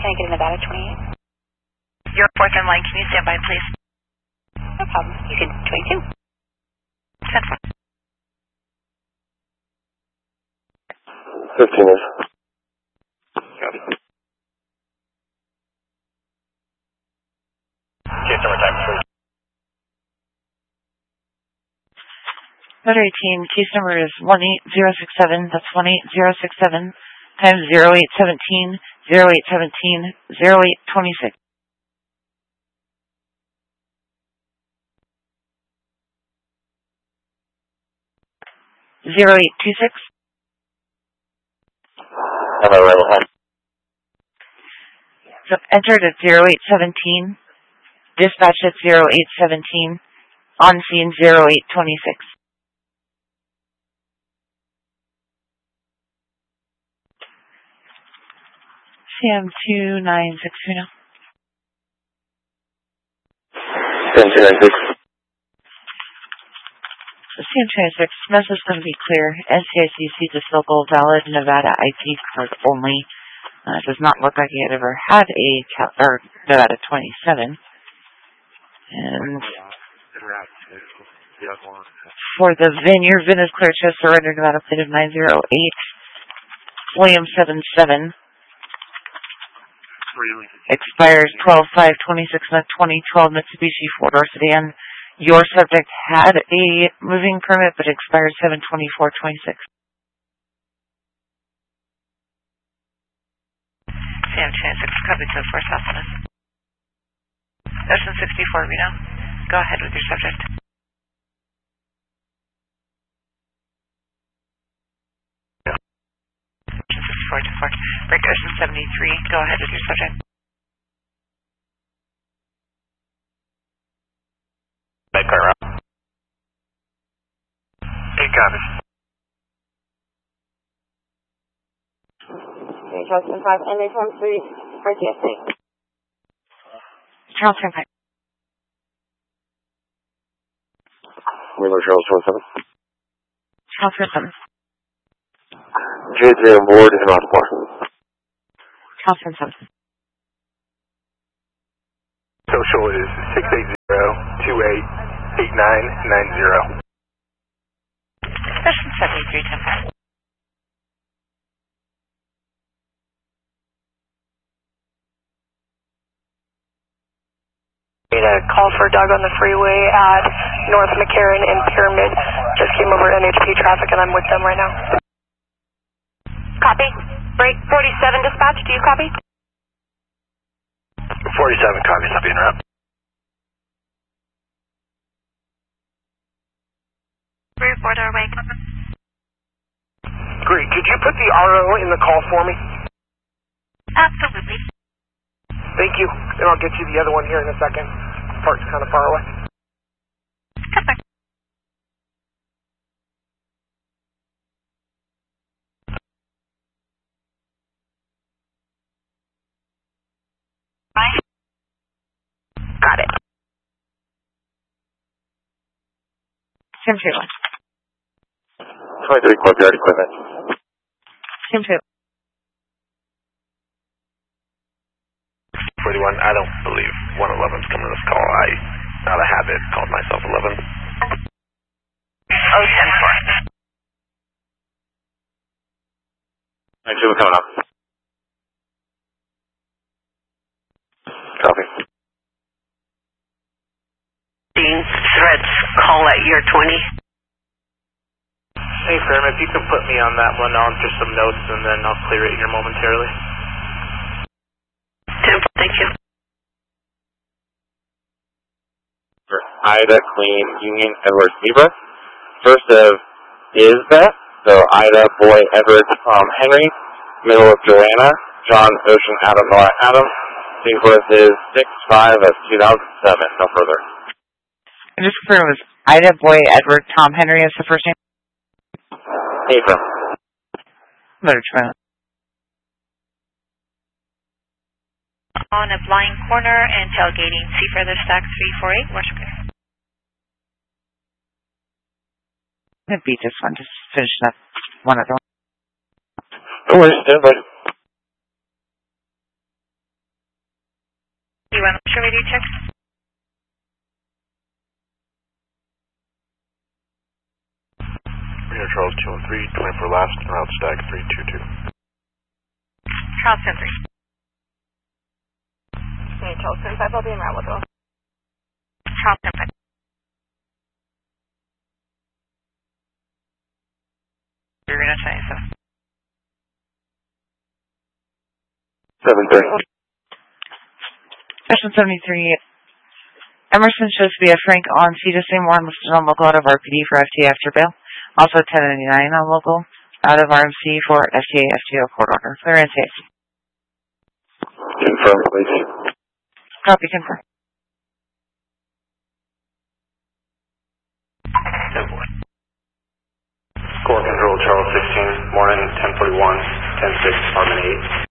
Can I get a Nevada 28? You're fourth in line. Can you stand by, please? No problem. You can 22. 10-4. 15 is. Copy. Case number time, please. Motor 18, case number is 18067. That's 18067 times 0817 0817 0826. 0826. Hello, arrival time. So entered at 0817, dispatched at 0817, on scene 0826. CM 296 now. CM 296. CM 296, message going to be clear. NCICC this local valid Nevada IP card only. Does not look like he had ever had a Nevada 27. And for the VIN, your VIN is clear to surrender Nevada plate of 908, William 77. Expires 12/5/26 and a 2012 Mitsubishi 4-door sedan. Your subject had a moving permit, but expired 7/24/26. Sam 26, covered so far, Southwest. Ocean 64, Reno. Go ahead with your subject. Ocean 64 to 4. Break Ocean 73. Go ahead with your subject. Bad car route. 8 copies. Charleston 5, NA-3 for TSA. Charleston 5. Wheeler Charles 27. Charleston 7. J3 on board and on floor. Charleston 7. Social is 680-288990. Ocean 73, 10-5. A call for Doug on the freeway at North McCarran and Pyramid. Just came over NHP traffic and I'm with them right now. Copy. Break 47 dispatch. Do you copy? 47 copies. I'll be in route. Report our way. Great. Could you put the RO in the call for me? Absolutely. Thank you. And I'll get you the other one here in a second. Park's kind of far away. Come Got it. Sim 2. 23 courtyard equipment. Sim 2. 41, I don't believe 111's coming to this call. I, out of habit, called myself 11. Oh, 10-4. 92 coming up. Copy. Threats call at year 20. Hey, Ferm, if you can put me on that one, I'll enter some notes and then I'll clear it here momentarily. Thank you. For Ida, Queen, Union, Edward, Zebra. First of is that, so Ida, Boy, Edward, Tom, Henry. Middle of Joanna, John, Ocean, Adam, Nora, Adam. Sequence is 6/5 of 2007. No further. And just confirm it was Ida, Boy, Edward, Tom, Henry is the first name. April. Motor Trailer. On a blind corner and tailgating. See further stack 348, Washington. I'm going to beat this one, just finishing up one other one. No worries, stand by. 324 last, route stack 322. Charleston 3. Charleston 5, I'll be en route with us. Charleston 5. You're going to 27. 7-3. Session 73. Emerson shows to be a Frank on C to same one listed on local out of RPD for FTA after bail. Also 1099 on local out of RMC for FTA FTO court order. Clear and safe. Confirm, please. Copy, confirm. Core Control, Charles 16, morning, 1041, 10-6, Department 8.